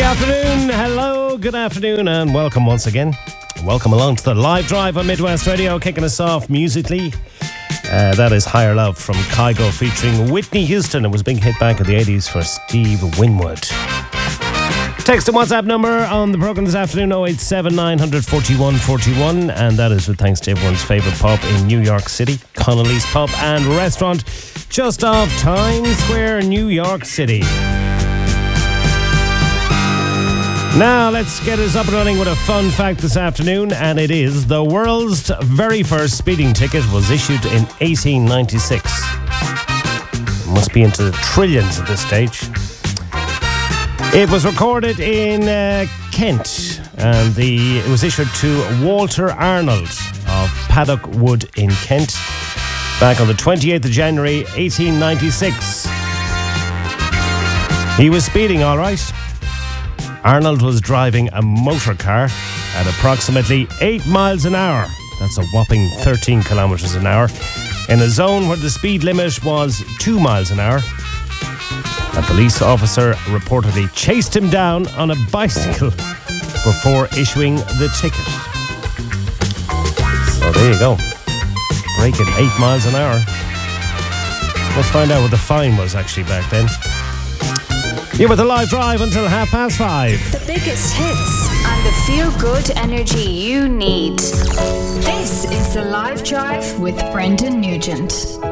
afternoon, hello, good afternoon, and welcome once again. Welcome along to the live drive on Midwest Radio, kicking us off musically. That is Higher Love from Kygo featuring Whitney Houston. It was a big hit back in the 80s for Steve Winwood. Text and WhatsApp number on the programme this afternoon, 087 900 4141, and that is with thanks to everyone's favourite pub in New York City, Connolly's Pub and Restaurant, just off Times Square, New York City. Now let's get us up and running with a fun fact this afternoon, and it is the world's very first speeding ticket was issued in 1896. Must be into the trillions at this stage. It was recorded in Kent, and it was issued to Walter Arnold of Paddock Wood in Kent back on the 28th of January 1896. He was speeding all right. Arnold was driving a motor car at approximately 8 miles an hour. That's a whopping 13 kilometres an hour. In a zone where the speed limit was 2 miles an hour. A police officer reportedly chased him down on a bicycle before issuing the ticket. So there you go. Braking 8 miles an hour. Let's find out what the fine was actually back then. You're with the live drive until 5:30. The biggest hits and the feel-good energy you need. This is the live drive with Brendan Nugent.